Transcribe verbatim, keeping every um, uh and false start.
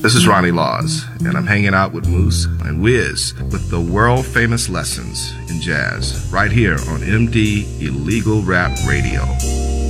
This is Ronnie Laws, and I'm hanging out with Moose and Wiz with the world-famous Lessons in Jazz right here on M D Illegal Rap Radio.